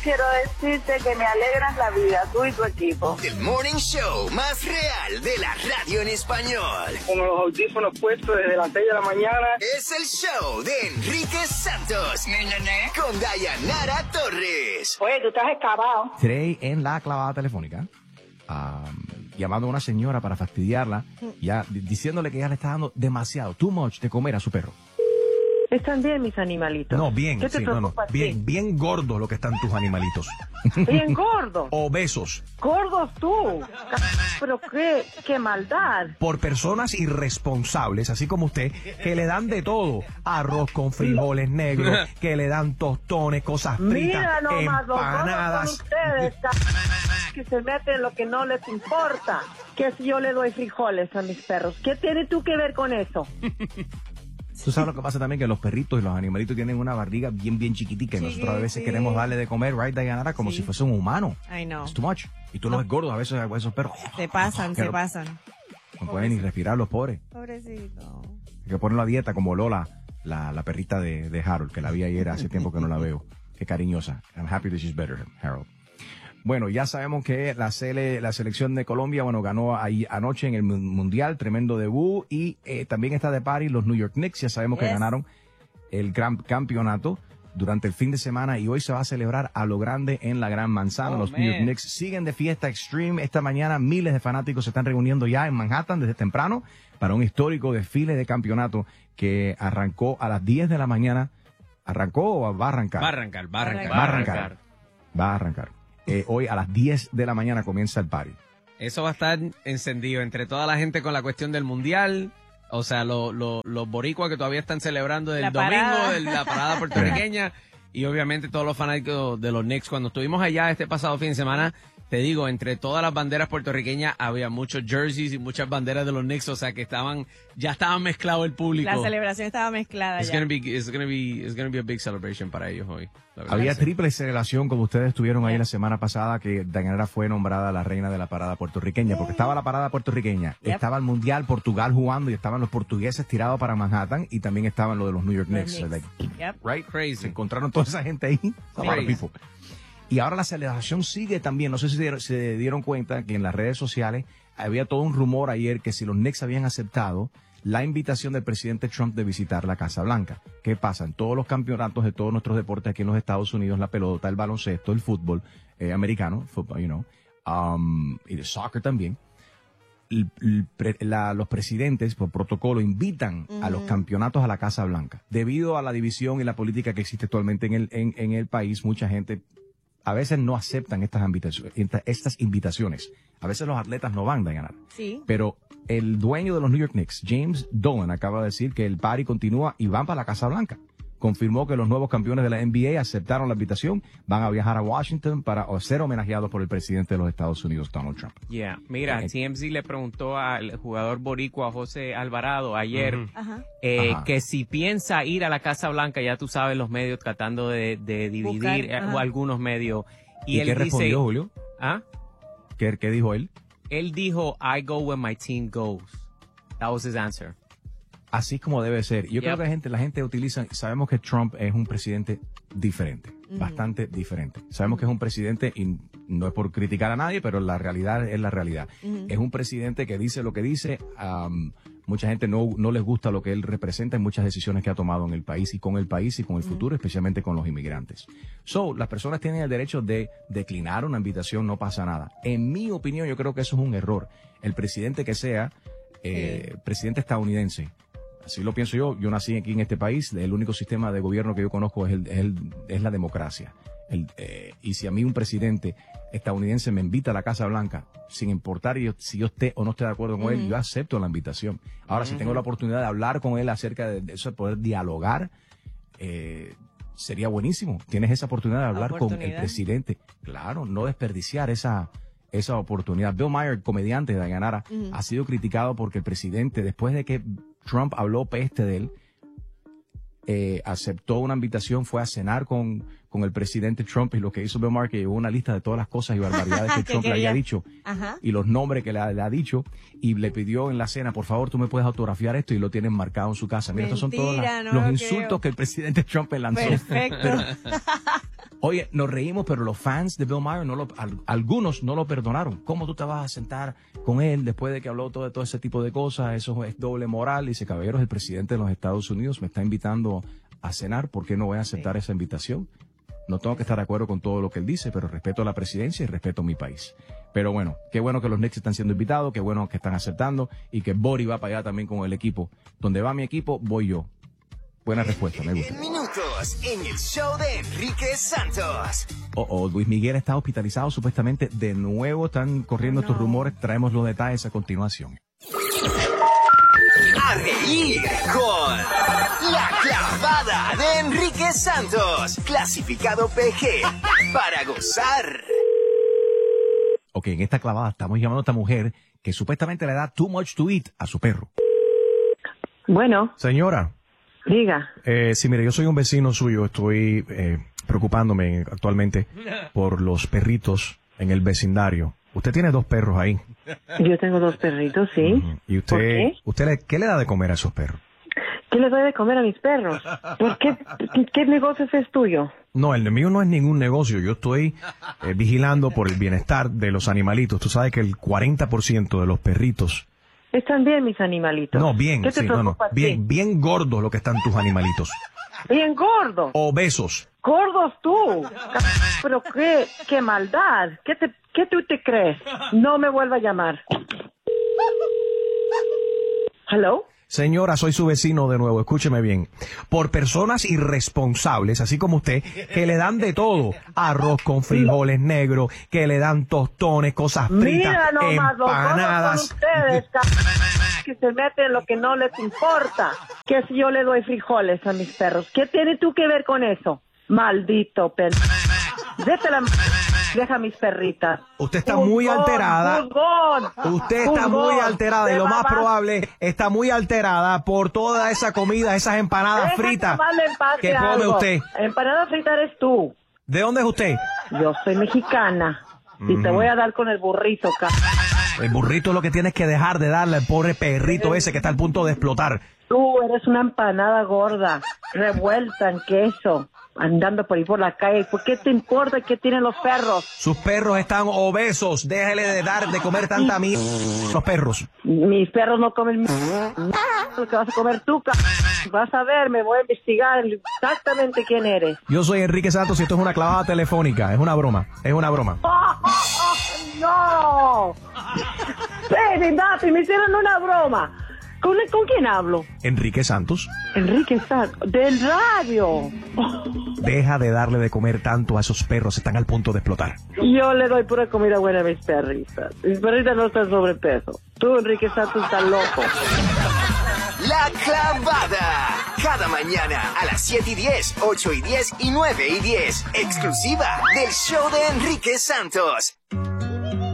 quiero decirte que me alegras la vida, tú y tu equipo. El morning show más real de la radio en español. Con los audífonos puestos desde las 6 de la mañana. Es el show de Enrique Santos. Con Dayanara Torres. Oye, tú estás excavado. Today en la clavada telefónica, llamando a una señora para fastidiarla, ya diciéndole que ya le está dando demasiado, too much de comer a su perro. ¿Están bien mis animalitos? No, bien, ¿Qué te sí, preocupa a ti? bien gordos lo que están tus animalitos. Bien gordos. Obesos. Gordos tú. Pero qué maldad. Por personas irresponsables, así como usted, que le dan de todo. Arroz con frijoles negros, que le dan tostones, cosas fritas, Mira nomás, empanadas. los ustedes que se meten en lo que no les importa. Que si yo le doy frijoles a mis perros, ¿qué tienes tú que ver con eso? Tú sabes lo que pasa también, que los perritos y los animalitos tienen una barriga bien chiquitica y nosotros a veces queremos darle de comer, right, Dayanara, como si fuese un humano. I know. It's too much. Y tú los ves gordos a veces, esos perros. Se pasan. No pueden ni respirar los pobres. Pobrecito. Hay que ponerlo a dieta como Lola, la perrita de Harold, que la vi ayer, hace tiempo que no la veo. Qué cariñosa. I'm happy that she's better, Harold. Bueno, ya sabemos que la selección de Colombia, ganó ahí anoche en el Mundial, tremendo debut, y también está de party los New York Knicks, ya sabemos que ganaron el gran campeonato durante el fin de semana y hoy se va a celebrar a lo grande en la Gran Manzana. Los New York Knicks siguen de fiesta extreme. Esta mañana miles de fanáticos se están reuniendo ya en Manhattan desde temprano para un histórico desfile de campeonato que arrancó a las 10 de la mañana. ¿Arrancó o va a arrancar? Va a arrancar. Hoy a las 10 de la mañana comienza el party. Eso va a estar encendido entre toda la gente con la cuestión del mundial. O sea, los boricuas que todavía están celebrando el domingo de la parada puertorriqueña. Y obviamente todos los fanáticos de los Knicks. Cuando estuvimos allá este pasado fin de semana, te digo, entre todas las banderas puertorriqueñas había muchos jerseys y muchas banderas de los Knicks. O sea, que ya estaban mezclado el público. La celebración estaba mezclada It's ya. gonna be a big celebration para ellos hoy. Había triple celebración, como ustedes estuvieron ahí la semana pasada, que Dayanara fue nombrada la reina de la parada puertorriqueña, porque estaba la parada puertorriqueña, estaba el Mundial, Portugal jugando, y estaban los portugueses tirados para Manhattan, y también estaban los de los New York Knicks. Right? Crazy. Se encontraron toda esa gente ahí. A lot of people. Y ahora la celebración sigue también. No sé si se dieron cuenta que en las redes sociales había todo un rumor ayer que si los Knicks habían aceptado la invitación del presidente Trump de visitar la Casa Blanca. ¿Qué pasa? En todos los campeonatos de todos nuestros deportes aquí en los Estados Unidos, la pelota, el baloncesto, el fútbol americano, football, y el soccer también, los presidentes por protocolo invitan a los campeonatos a la Casa Blanca. Debido a la división y la política que existe actualmente en el país, mucha gente a veces no aceptan estas invitaciones. A veces los atletas no van a ganar. Sí. Pero el dueño de los New York Knicks, James Dolan, acaba de decir que el party continúa y van para la Casa Blanca. Confirmó que los nuevos campeones de la NBA aceptaron la invitación, van a viajar a Washington para ser homenajeados por el presidente de los Estados Unidos, Donald Trump. Mira, TMZ le preguntó al jugador boricua José Alvarado ayer que si piensa ir a la Casa Blanca, ya tú sabes, los medios tratando de dividir o algunos medios. ¿Y qué respondió, Julio? ¿Qué dijo él? Él dijo, I go when my team goes. That was his answer. Así como debe ser. Yo creo que la gente utiliza, sabemos que Trump es un presidente diferente, bastante diferente. Sabemos que es un presidente, y no es por criticar a nadie, pero la realidad es la realidad. Es un presidente que dice lo que dice, mucha gente no les gusta lo que él representa en muchas decisiones que ha tomado en el país y con el futuro, especialmente con los inmigrantes. Las personas tienen el derecho de declinar una invitación, no pasa nada. En mi opinión, yo creo que eso es un error. El presidente que sea, presidente estadounidense, así lo pienso yo nací aquí en este país, el único sistema de gobierno que yo conozco es la democracia. Y si a mí un presidente estadounidense me invita a la Casa Blanca, sin importar si yo esté o no esté de acuerdo con él, yo acepto la invitación. Ahora, si tengo la oportunidad de hablar con él acerca de eso, de poder dialogar, sería buenísimo. Tienes esa oportunidad de hablar con el presidente. Claro, no desperdiciar esa oportunidad. Bill Maher, comediante de Dayanara, ha sido criticado porque el presidente, después de que Trump habló peste de él, aceptó una invitación, fue a cenar con el presidente Trump, y lo que hizo Bill Maher, que llevó una lista de todas las cosas y barbaridades que Trump le había dicho y los nombres que le ha dicho, y le pidió en la cena, por favor, tú me puedes autografiar esto, y lo tienen marcado en su casa. Mira, estos son todos los insultos que el presidente Trump le lanzó. Perfecto. Oye, nos reímos, pero los fans de Bill Maher, algunos no lo perdonaron. ¿Cómo tú te vas a sentar con él después de que habló todo ese tipo de cosas? Eso es doble moral. Dice, caballeros, el presidente de los Estados Unidos me está invitando a cenar. ¿Por qué no voy a aceptar esa invitación? No tengo que estar de acuerdo con todo lo que él dice, pero respeto a la presidencia y respeto a mi país. Pero bueno, qué bueno que los Knicks están siendo invitados, qué bueno que están aceptando y que Bori va para allá también con el equipo. Donde va mi equipo, voy yo. Buena respuesta, me gusta. 10 minutos en el show de Enrique Santos. Luis Miguel está hospitalizado supuestamente. De nuevo están corriendo estos rumores. Traemos los detalles a continuación. A reír con La Clavada de Enrique Santos. Clasificado PG para gozar. Ok, en esta clavada estamos llamando a esta mujer que supuestamente le da too much to eat a su perro. Bueno. Señora. Diga. Sí, mire, yo soy un vecino suyo. Estoy preocupándome actualmente por los perritos en el vecindario. Usted tiene 2 perros ahí. Yo tengo 2 perritos, sí. ¿Y usted, qué le da de comer a esos perros? ¿Qué les doy de comer a mis perros? ¿Por qué negocio es tuyo? No, el mío no es ningún negocio. Yo estoy vigilando por el bienestar de los animalitos. Tú sabes que el 40% de los perritos... Están bien mis animalitos. No, bien, ¿Qué te preocupa? Bien gordos lo que están tus animalitos. Bien gordos. Obesos. Gordos tú. Pero qué maldad. ¿Qué tú te crees? No me vuelva a llamar. ¿Hello? Señora, soy su vecino de nuevo, escúcheme bien. Por personas irresponsables, así como usted, que le dan de todo. Arroz con frijoles negros, que le dan tostones, cosas fritas, mira nomás, empanadas. Con ustedes, que se meten en lo que no les importa. Que si yo le doy frijoles a mis perros, ¿qué tiene tú que ver con eso? Maldito perro. Deja a mis perritas. Usted está muy alterada. Usted está muy alterada y lo más probable está muy alterada por toda esa comida, esas empanadas fritas que come usted. Empanada frita eres tú. ¿De dónde es usted? Yo soy mexicana. Y te voy a dar con el burrito, El burrito es lo que tienes que dejar de darle al pobre perrito ese que está al punto de explotar. Tú eres una empanada gorda, revuelta en queso, andando por ahí por la calle. ¿Por qué te importa qué tienen los perros? Sus perros están obesos. Déjele de dar de comer tanta mierda. Los perros. Mis perros no comen lo que vas a comer tú. Vas a ver, me voy a investigar exactamente quién eres. Yo soy Enrique Santos y esto es una clavada telefónica. Es una broma. Es una broma. ¡No! Baby, papi, me hicieron una broma. ¿Con quién hablo? Enrique Santos. Enrique Santos, del radio. Deja de darle de comer tanto a esos perros, están al punto de explotar. Yo le doy pura comida buena a mis perritas. Mis perritas no están sobrepeso. Tú, Enrique Santos, estás loco. La Clavada. Cada mañana a las 7:10, 8:10 y 9:10. Exclusiva del show de Enrique Santos.